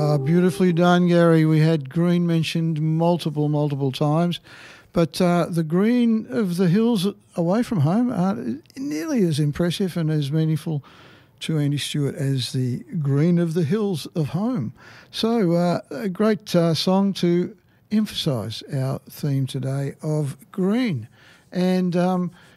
Beautifully done, Gary. We had green mentioned multiple times, but the green of the hills away from home aren't nearly as impressive and as meaningful to Andy Stewart as the green of the hills of home. So a great song to emphasise our theme today of green. And